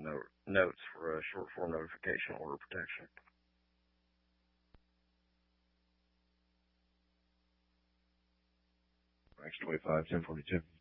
notes for short form notification order protection. Max 25, 1042.